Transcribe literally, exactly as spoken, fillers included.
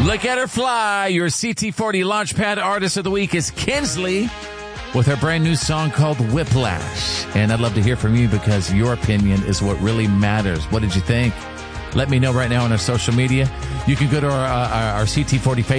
Look at her fly. Your C T forty Launchpad Artist of the Week is Kinsley with her brand new song called Whiplash. And I'd love to hear from you because your opinion is what really matters. What did you think? Let me know right now on our social media. You can go to our, uh, our, our C T forty Facebook